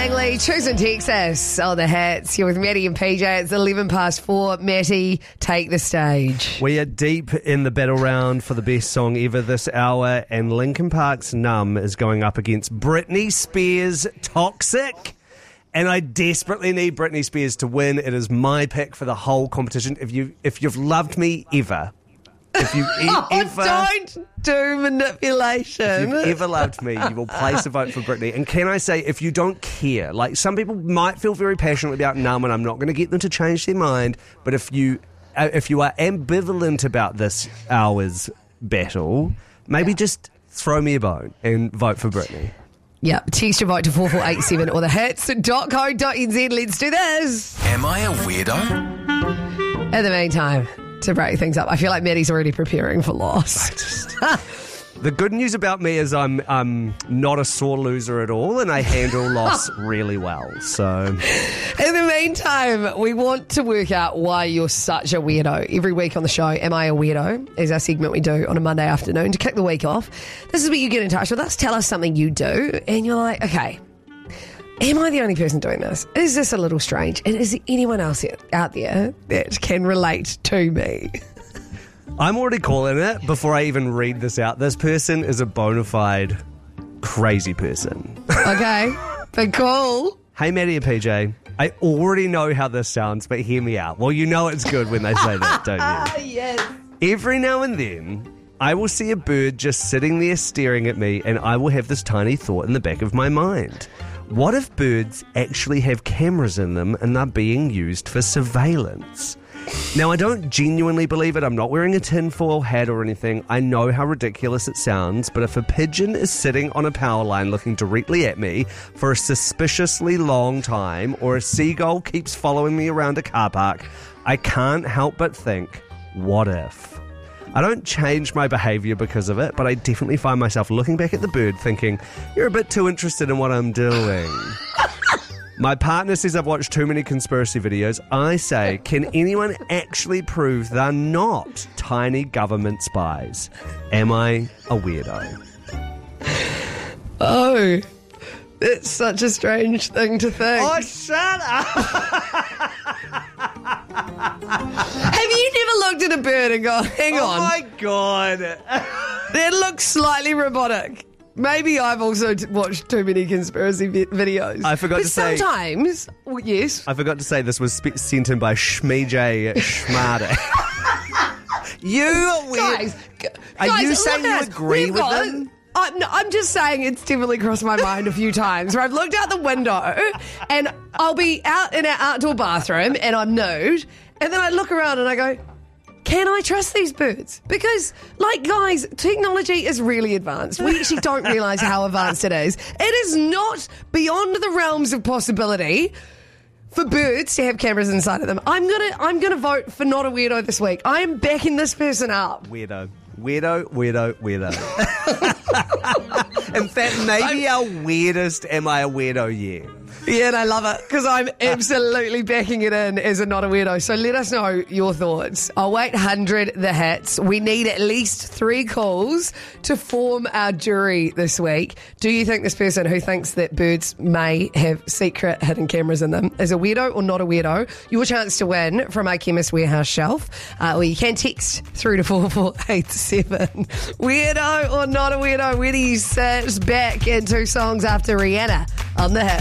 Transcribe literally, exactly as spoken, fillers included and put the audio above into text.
Langley, choosing Texas on the Hits. You're with Matty and P J. It's eleven past four. Matty, take the stage. We are deep in the battle round for the best song ever this hour, and Linkin Park's Numb is going up against Britney Spears' Toxic. And I desperately need Britney Spears to win. It is my pick for the whole competition. If you if you've loved me ever, if you e- oh, ever don't do manipulation. If you've ever loved me, you will place a vote for Britney. And can I say, if you don't care, like some people might feel very passionate about Numb, and I'm not going to get them to change their mind, but if you uh, if you are ambivalent about this hour's battle, maybe yeah. just throw me a bone and vote for Britney. Yep, text your vote to four four eight seven or the hits dot co dot n z. Let's do this. Am I a weirdo? In the meantime, to break things up, I feel like Maddie's already preparing for loss. The good news about me is I'm um, not a sore loser at all, and I handle loss really well. So, in the meantime, we want to work out why you're such a weirdo. Every week on the show, Am I a Weirdo? Is our segment we do on a Monday afternoon to kick the week off. This is where you get in touch with us, tell us something you do, and you're like, okay, am I the only person doing this? Is this a little strange? And is there anyone else out there that can relate to me? I'm already calling it before I even read this out. This person is a bona fide crazy person. Okay, but cool. Hey, Maddie and P J, I already know how this sounds, but hear me out. Well, you know it's good when they say that, don't you? Yes. Every now and then, I will see a bird just sitting there staring at me, and I will have this tiny thought in the back of my mind. What if birds actually have cameras in them and they're being used for surveillance? Now, I don't genuinely believe it. I'm not wearing a tinfoil hat or anything. I know how ridiculous it sounds, but if a pigeon is sitting on a power line looking directly at me for a suspiciously long time, or a seagull keeps following me around a car park, I can't help but think, what if? I don't change my behaviour because of it, but I definitely find myself looking back at the bird thinking, you're a bit too interested in what I'm doing. My partner says I've watched too many conspiracy videos. I say, can anyone actually prove they're not tiny government spies? Am I a weirdo? Oh, it's such a strange thing to think. Oh, shut up! Have you never looked at a bird and gone, hang oh on. Oh, my God. That looks slightly robotic. Maybe I've also t- watched too many conspiracy vi- videos. I forgot but to say... sometimes, well, yes. I forgot to say this was sp- sent in by Shmej Schmade. You are weird. Guys, g- are guys, you saying you us. agree We've with got, them? I'm, no, I'm just saying it's definitely crossed my mind a few times where I've looked out the window and I'll be out in our outdoor bathroom and I'm nude, and then I look around and I go, can I trust these birds? Because, like, guys, technology is really advanced. We actually don't realise how advanced it is. It is not beyond the realms of possibility for birds to have cameras inside of them. I'm gonna, I'm gonna vote for not a weirdo this week. I am backing this person up. Weirdo, weirdo, weirdo, weirdo. In fact, maybe I'm, our weirdest Am I a Weirdo yet. Yeah, and I love it because I'm absolutely backing it in as a not a weirdo. So let us know your thoughts. oh eight hundred the hits. We need at least three calls to form our jury this week. Do you think this person who thinks that birds may have secret hidden cameras in them is a weirdo or not a weirdo? Your chance to win from our Chemist Warehouse shelf. Uh, or you can text through to four four eight seven. Weirdo or not a weirdo? Where do you sit? Back into songs after Rihanna on the hit.